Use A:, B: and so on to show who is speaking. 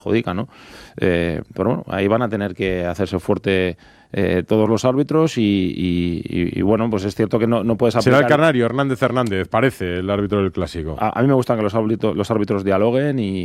A: perjudica, ¿no? Pero bueno, ahí van a tener que hacerse fuerte todos los árbitros y bueno, pues es cierto que no puedes aplicar...
B: Será el canario Hernández, parece, el árbitro del Clásico.
A: A mí me gustan que los árbitros dialoguen